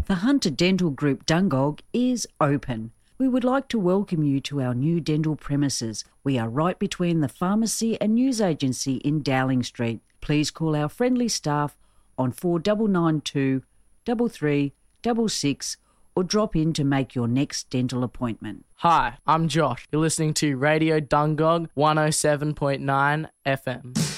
The Hunter Dental Group Dungog is open. We would like to welcome you to our new dental premises. We are right between the pharmacy and news agency in Dowling Street. Please call our friendly staff on 4992 3366 or drop in to make your next dental appointment. Hi, I'm Josh. You're listening to Radio Dungog 107.9 FM.